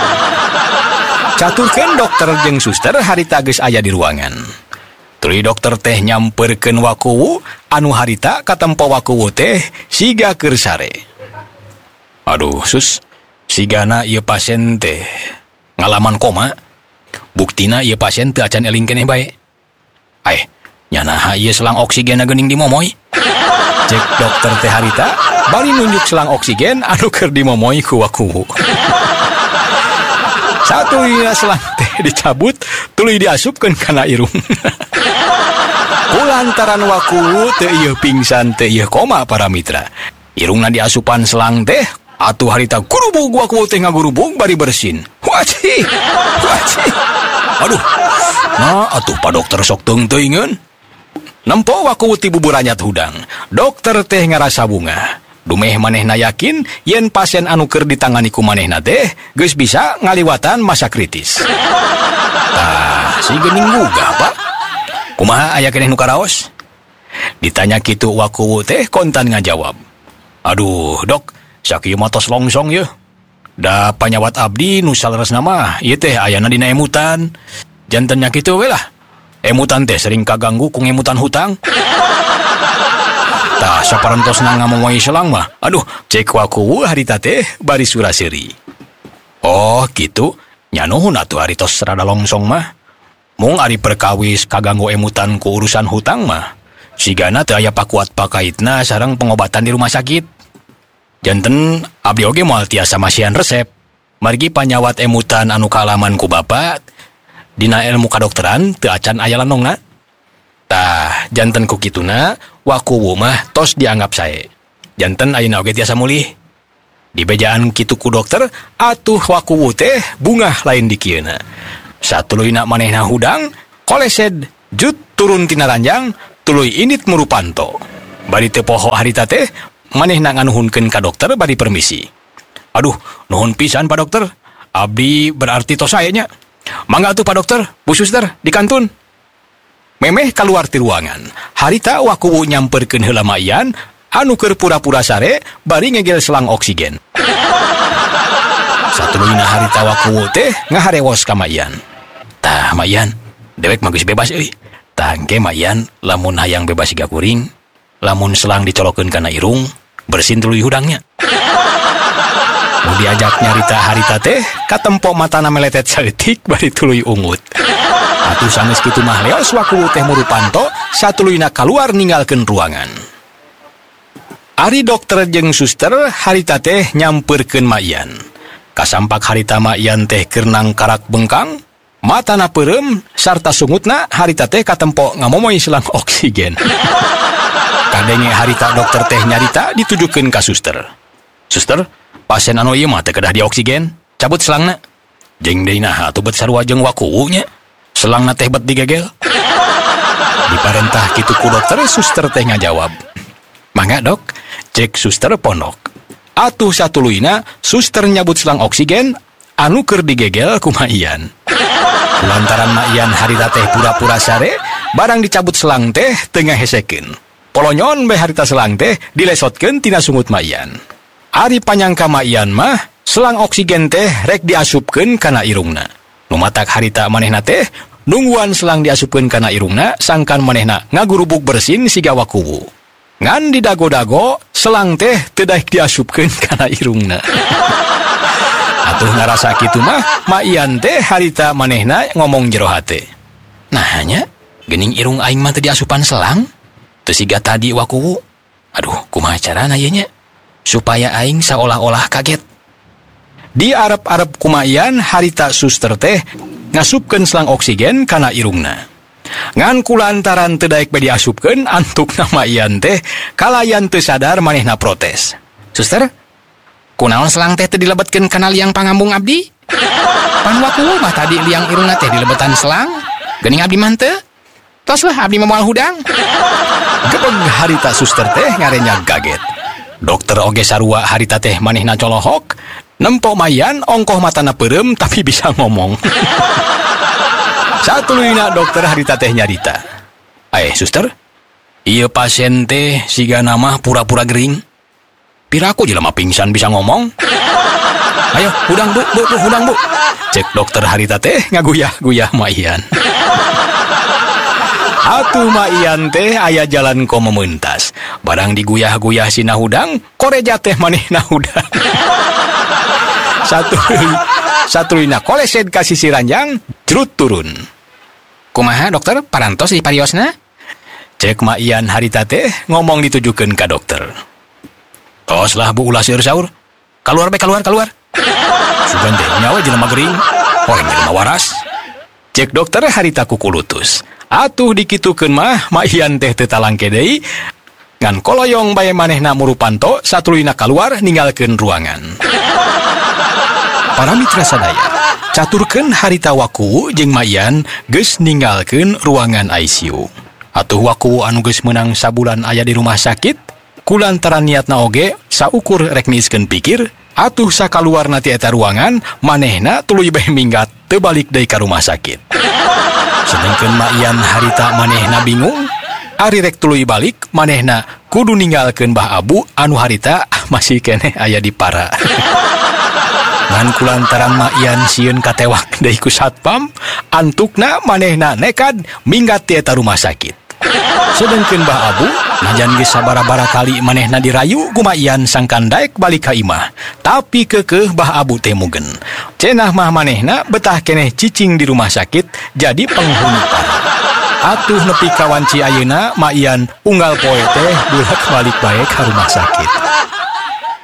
Caturkeun dokter jeung suster harita geus aya di ruangan. Tuluy dokter teh nyamperkeun wakuwu anu harita katempo wakuwu teh siga keur sare. Aduh sus, sigana ieu pasien teh ngalaman koma. Buktina ieu pasien teu acan eling keneh bae. Aeh, nyanaha ieu selang oksigen geuning dimomoy. Cek dokter teh harita bari nunjuk selang oksigen anu keur dimomoy ku wakuwu. Satu ina selang teh dicabut, tuluy diasupkeun kana irung. Kulantaran wakuwu teu ieu pingsan teu ieu koma para mitra. Irungna diasupan selang teh, atuh harita gurubug wakuwu teh ngagurubug bari bersin. Wacih, wacih. Aduh, nah atuh pa dokter sok teung-teuingeun. Nempo wakuwu ti buburanyat hudang. Dokter teh ngarasa bunga. Dumeh manehna yakin yen pasien anu keur ditangani ku manehna teh geus bisa ngaliwatan masa kritis. Tah, si geuning gugah, Pak. Kumaha aya keneh nu karaos? Ditanya kitu wakuwu teh kontan ngajawab. Aduh, Dok, sakieu mah tos longsong yeuh. Da panyawat abdi nu saleresna mah ieu teh ayana dina emutan. Jantennya kitu we lah. Emutan teh sering kaganggu ku ngemutan hutang. Tah saparentosna ngamomoy selang mah. Aduh, cek wakuwu harita teh bari sura-seuri. Oh, kitu. Nya nuhun atuh ari tos rada longsong mah. Mung ari perkawis kaganggu emutan ku urusan hutang mah. Sigana teu aya pakuat pakaitna sareng pengobatan di rumah sakit. Janten abdi oge moal tiasa masihan resep. Margi panyawat emutan anu kaalaman ku Bapak dina ilmu kadokteran teu acan aya lanongna. Tah, janten ku kituna wakuwu mah tos dianggap sae. Janten ayeuna oge tiasa mulih. Di bejaan kitu ku dokter, atuh wakuwu teh bungah lain di kieuna. Satuluyna manehna hudang, kolesed, jut turun tina ranjang, tuluy init murupanto. Bari teu poho harita teh, manehna nganuhunkeun ka dokter bari permisi. Aduh, nuhun pisan Pak Dokter. Abdi berarti tos sae nya. Mangga atuh Pak Dokter, Bu Suster di kantun. Memeh kaluar ti ruangan. Harita wakuwu nyamperkeun heula Maian anu keur pura-pura sare bari ngegel selang oksigen. Satuluyna harita wakuwu teh ngaharewos ka Maian. Tah Maian, dewek mah geus bebas euy. Tah engke Maian lamun hayang bebas siga kuring, lamun selang dicolokeun kana irung, bersin tuluy hudangnya. Mau diajak nyarita harita teh, katempo matana meletet saletik bari tuluy ungut. Atuh sanes kitu mah leos wakuwu teh murupanto, satuluyna kaluar ninggalkeun ruangan. Ari dokter jeung suster harita teh nyamperkeun Maian. Kasampak harita Maian teh keur nang karak bengkang, matana peureum sarta sungutna harita teh katempo ngamomoy selang oksigen. Kadenge harita dokter teh nyarita ditujukeun ka suster. Suster, pasien anu ieu mah teu kedah dioksigen, cabut selangna. Jeung deuna atuh bet sarua jeung wakuwu nya. Selangna teh bet digegel. Diparentah kitu ku dokter, suster teh ngajawab. Mangga dok, cek suster pondok. Atuh satuluyna suster nyabut selang oksigen anu keur digegel ku Maian. Lantaran Maian harita teh pura-pura sare, barang dicabut selang teh teu ngahesekeun. Polonyon bae harita selang teh dilesotkeun tina sungut Maian. Ari panyangka Maian mah selang oksigen teh rek diasupkeun kana irungna. Numatak harita manehna teh nungguan selang diasupkeun kana irungna sangkan manehna ngagurubuk bersin siga wakuwu. Ngan didago-dago selang teh teu daek diasupkeun kana irungna. Atuh ngarasa kitu mah Maian teh harita manehna ngomong jero hate. Nah nya geuning irung aing mah teu diasupan selang teu siga tadi wakuwu. Aduh kumaha carana ieu nya supaya aing seolah-olah kaget. Di arep-arep ku Maian harita suster teh ngasupkeun selang oksigen kana irungna. Ngan kulantaran teu daek bae diasupkeun antukna Maian teh kalayan teu sadar manehna protes. Suster, kunaon selang teh teu dilebetkeun kana liang pangambung abdi? Pan wakuwu mah tadi liang irungna teh dilebetan selang, geuning abdi mah teu. Tos lah abdi mah moal hudang. Gebeg harita suster teh ngarenya gaget. Dokter oge sarua harita teh manehna colohok, nempo Maian ongkoh matana peureum tapi bisa ngomong. Satuluyna dokter harita teh nyarita. Eh suster, ieu pasien teh sigana mah pura-pura gering. Piraku jelema pingsan bisa ngomong. Ayo hudang bu, bu, bu hudang bu. Cek dokter harita teh ngaguyah-guyah Maian. Atuh Maian teh aya jalan komo meuntas. Barang diguyah-guyah sina hudang, koreja teh manehna hudang. Satu satuluyna kolesed ka sisi ranjang, jerut turun. Kumaha dokter, parantos di pariosna? Cek Maian harita teh ngomong ditujukeun ka dokter. Tos lah bu ulah seur-saur. Kaluar be kaluar kaluar. Sugan teh nyawa jelema gering, orang jelema waras. Cek dokter harita kukulutus. Atuh dikitukeun mah Maian teh teu talangke deui. Ngan koloyong bae manehna murupanto satuluyna kaluar ninggalkeun ruangan. Para mitra sadaya, caturkeun harita wakuwu jeung Maian geus ninggalkeun ruangan I C U. Atuh wakuwu anu geus meunang sabulan aya di rumah sakit, kulantaran niatna oge saukur rek niiskeun pikir, atuh sakaluarna ti eta ruangan manehna tuluy bae minggat teu balik deui ka rumah sakit. Sedengkeun Maian harita manehna bingung, ari rek tuluy balik manehna kudu ninggalkeun Mbah Abu anu harita masih keneh aya di para. Ngan kulantaran Maian sieun katewak deui ku satpam, antukna manehna nekad minggat ti eta rumah sakit. Sedengkeun Mbah Abu najan geus sabara-bara kali manehna dirayu ku Maian sangkan daek balik ka imah, tapi keukeuh Mbah Abu teh mugen. Cenah mah manehna betah keneh cicing di rumah sakit jadi penghuni para. Atuh nepi ka wanci ayeuna Maian unggal poe teh bulak balik bae ka rumah sakit.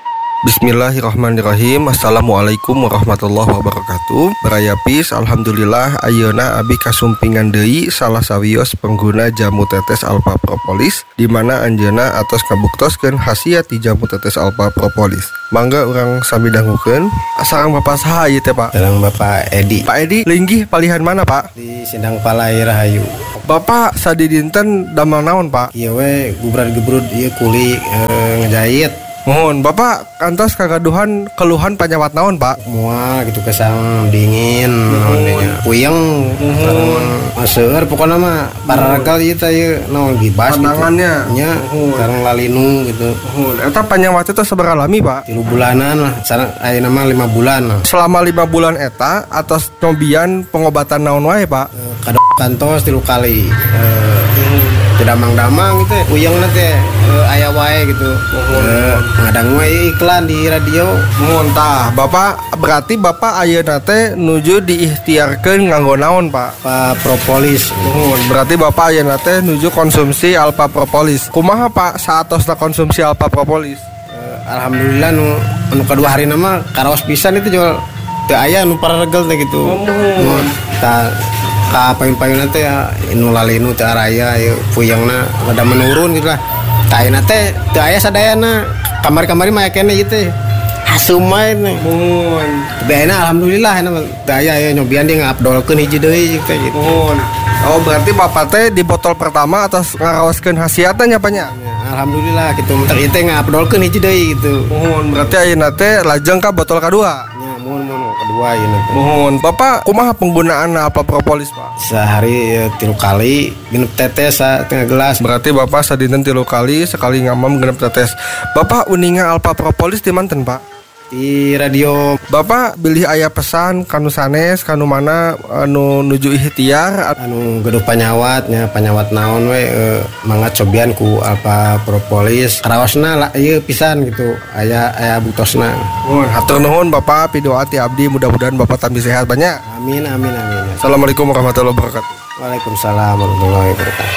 Bismillahirrahmanirrahim. Assalamualaikum warahmatullahi wabarakatuh. Barayapis, alhamdulillah ayeuna abi kasumpingan deui salah sawios pengguna jamu tetes Alpha Propolis, di mana anjeunna atos kabuktoskeun khasiat di jamu tetes Alpha Propolis. Mangga urang sami dangukeun. Sareng Bapak saha ieu teh, Pak? Sareng Bapak Edi. Pak Edi, linggih palihan mana, Pak? Di Sindang Palai Rahayu. Bapak sadi dinten damel naon, Pak? Ieu we gubrad-gebrud ieu kuli e, ngejahit. Mohon Bapak kantos kagaduhan keluhan penyawat naon, Pak? Mual gitu kesang dingin naonnya. Puyeng sareng maseur pokona mah pararagal ieu teh ieu naon gibas pandangannya nya sareng lalinu gitu. Mohon eta penyawat itu sabaraha lami, Pak? tilu bulanan lah, sareng ayeuna mah lima bulan lah. Selama lima bulan eta atas cobian pengobatan naon wae, Pak? E, Kada kantos tilu kali. E, damang-damang gitu ya, puyeng nanti e, aya wae gitu. E, ngadang wae iklan di radio. Muntah, Bapak berarti Bapak ayeuna teh nuju diikhtiarkeun nganggo naon, Pak? Alpha Propolis. Muhun, berarti Bapak ayeuna teh nuju konsumsi Alpha Propolis. Kumaha, Pak, saatosna konsumsi Alpha Propolis? E, Alhamdulillah nu anu kadua harina mah karaos pisan itu jual teu aya nu pararegel teh gitu. Oh, ta ka payun-payunna teh nu lalinu teh araya ieu puyengna rada menurun gitu lah. Ta ayeuna teh teu aya sadayana. Kamari-kamari mah kene ieu teh hasum main nih. Mun. Tapi ayeuna alhamdulillah ayeuna teu aya aya nyobian dia ngabdolkeun hiji deui teh gitu. Mun. Oh, berarti Bapak teh di botol pertama atas ngaraoskeun khasiatna nya, Pak nya? Alhamdulillah gitu mentak ieu teh ngabdolkeun hiji deui gitu. Mun, berarti ayeuna teh lajeng ka botol kadua. Mun mun kedua ieu teh. Mohon Bapak kumaha penggunaan Alpha Propolis, Pak? Sehari ya, tilu kali minum tetes setengah gelas. Berarti Bapak sadinten tilu kali sekali ngamam genep tetes. Bapak uninga Alpha Propolis di manten, Pak? Di radio. Bapak bilih aya pesan kanu sanes kanu mana anu nuju ikhtiar anu geduh panyawatnya panyawat naon we e, mangga cobian ku Alpha Propolis karaosna lah ieu pisan gitu aya aya butosna. Nuhun, hatur nuhun Bapak pidoa ti abdi mudah-mudahan Bapak tambah sehat banyak. Amin amin amin. Assalamualaikum warahmatullahi wabarakatuh. Waalaikumsalam warahmatullahi wabarakatuh.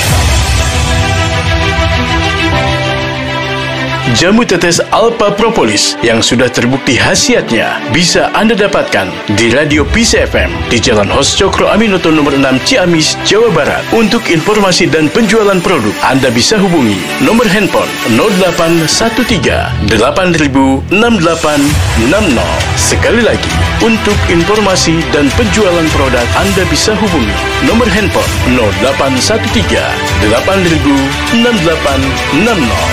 Jamu tetes Alpha Propolis yang sudah terbukti khasiatnya bisa Anda dapatkan di Radio Peace F M di Jalan Hos Cokro Aminoto nomor enam Ciamis, Jawa Barat. Untuk informasi dan penjualan produk, Anda bisa hubungi nomor handphone nol delapan satu tiga delapan nol enam delapan enam nol. Sekali lagi, untuk informasi dan penjualan produk, Anda bisa hubungi nomor handphone nol delapan satu tiga delapan nol enam delapan enam nol.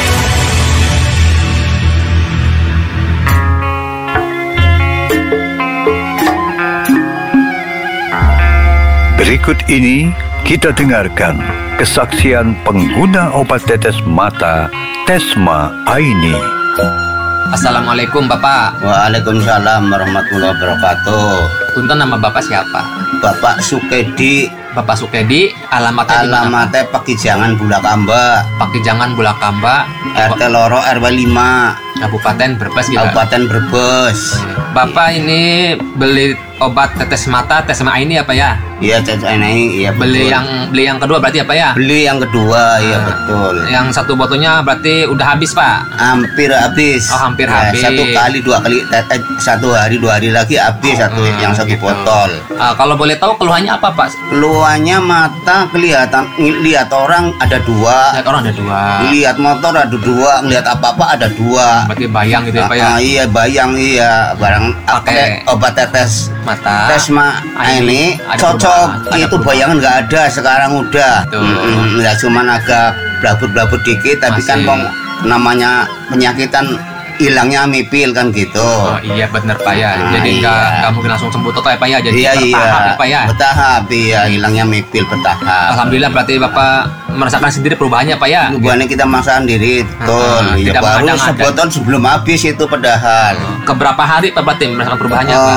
Berikut ini kita dengarkan kesaksian pengguna obat tetes mata Tesma Aini. Assalamualaikum Bapak. Waalaikumsalam warahmatullahi wabarakatuh. Punten, nama Bapak siapa? Bapak Sukedi. Bapak Sukedi, alamatnya alamatnya Pakijangan Bulakamba. Pakijangan Bulakamba, R T Loro R W lima, Kabupaten Brebes gitu. Kabupaten Brebes. Bapak ini beli obat tetes mata Tesma Aini apa ya? Iya, tetes Aini, iya betul. Beli yang beli yang kedua berarti apa ya? Beli yang kedua, iya nah, betul. Yang satu botolnya berarti udah habis, Pak? Hampir habis. Oh, hampir ya, habis. Satu kali, dua kali, eh, satu hari, dua hari lagi habis satu hmm, yang satu gitu. Botol. Uh, kalau boleh tahu keluhannya apa, Pak? Keluhannya mata kelihatan, lihat orang ada dua. Lihat orang ada dua. Lihat motor ada dua, lihat apa-apa ada dua. Berarti bayang gitu ya, Pak ya? Uh, iya, bayang iya, barang pakai obat tetes mata Tesma ini cocok. Itu bayangan nggak ada sekarang udah. Mm-mm, ya cuman agak blabut-blabut dikit, tapi masih. Kan bang, namanya penyakitan hilangnya mipil kan gitu. Oh iya benar Pak ya. Nah, jadi nggak iya. nggak mungkin langsung sembuh total ya Pak ya. Jadi iya, bertahap iya. ya Pak ya. Bertahap iya, hilangnya mipil bertahap. Alhamdulillah berarti Bapak merasakan sendiri perubahannya Pak ya. Perubahannya kita merasakan diri, betul. Hmm, ya, baru sebotol sebelum habis itu padahal. Keberapa hari Pak berarti merasakan perubahannya uh, Pak?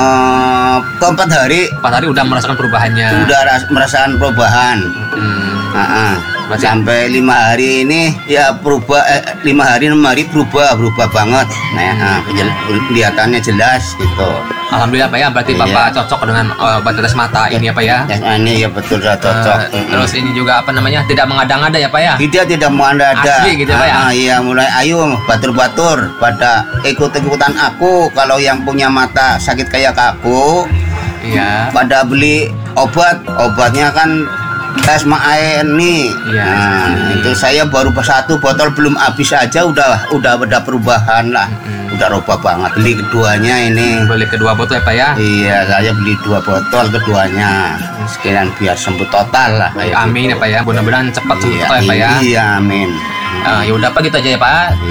Keempat hari. Empat hari udah merasakan perubahannya. Udah ras- merasakan perubahan. Hmm. Uh-uh. Berarti sampai lima hari ini ya berubah, eh, lima hari enam hari berubah berubah banget. Nah, nah kelihatannya jelas gitu. Alhamdulillah Pak ya, berarti Iya. Bapak cocok dengan uh, obat tetes mata ini ya Pak ya. Ya, ini ya betul sudah cocok. Uh, terus ini juga apa namanya, tidak mengada-ngada ya Pak ya. Tidak tidak mengada-ada. Asli gitu Pak ya. Ah, iya, mulai ayo batur-batur pada ikut-ikutan aku. Kalau yang punya mata sakit kayak aku, iya. Pada beli obat, obatnya kan Tesma ini. Iya. Nah, itu saya baru satu botol belum habis aja udah udah ada perubahan lah. Mm-hmm. Udah rubah banget. Beli keduanya ini. Beli kedua botol ya Pak ya. Iya, saya beli dua botol keduanya. Sekalian biar sembuh total lah. Baik, amin ya Pak ya. Mudah-mudahan cepat sembuh Iya, total ya Pak ya. Iya, amin. Uh, ya udah Pak, gitu aja ya Pak.